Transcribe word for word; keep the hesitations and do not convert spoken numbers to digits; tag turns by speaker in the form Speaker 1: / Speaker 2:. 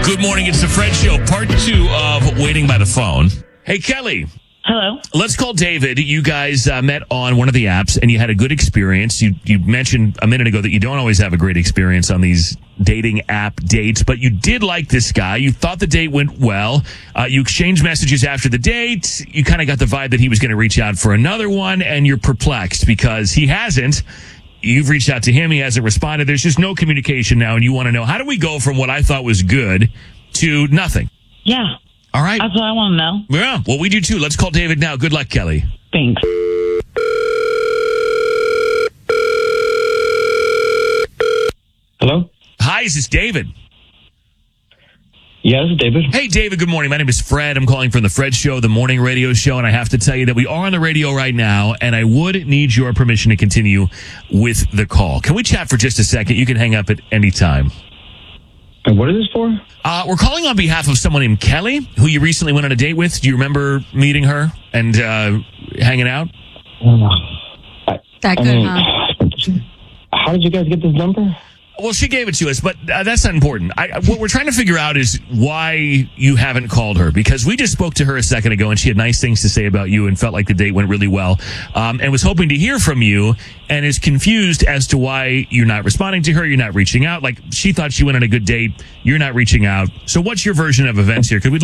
Speaker 1: Good morning. It's the Fred Show, part two of Waiting by the Phone. Hey, Kelly.
Speaker 2: Hello.
Speaker 1: Let's call David. You guys uh, met on one of the apps, and you had a good experience. You you mentioned a minute ago that you don't always have a great experience on these dating app dates, but you did like this guy. You thought the date went well. Uh, you exchanged messages after the date. You kind of got the vibe that he was going to reach out for another one, and you're perplexed because he hasn't. You've reached out to him. He hasn't responded. There's just no communication now, and you want to know, how do we go from what I thought was good to nothing?
Speaker 2: Yeah.
Speaker 1: All right.
Speaker 2: That's what I want to know.
Speaker 1: Yeah, well, we do too. Let's call David now. Good luck, Kelly.
Speaker 2: Thanks.
Speaker 3: Hello?
Speaker 1: Hi, is this David?
Speaker 3: Yeah, this is David.
Speaker 1: Hey, David, good morning. My name is Fred. I'm calling from the Fred Show, the morning radio show, and I have to tell you that we are on the radio right now, and I would need your permission to continue with the call. Can we chat for just a second? You can hang up at any time.
Speaker 3: And what is this for?
Speaker 1: Uh, we're calling on behalf of someone named Kelly, who you recently went on a date with. Do you remember meeting her and uh, hanging out?
Speaker 3: I,
Speaker 4: That
Speaker 3: I
Speaker 4: good,
Speaker 3: mean,
Speaker 4: huh?
Speaker 3: How did you guys get this number?
Speaker 1: Well, she gave it to us, but uh, that's not important. I, what we're trying to figure out is why you haven't called her, because we just spoke to her a second ago, and she had nice things to say about you and felt like the date went really well, um, and was hoping to hear from you, and is confused as to why you're not responding to her, you're not reaching out. Like, she thought she went on a good date, you're not reaching out. So what's your version of events here? Could we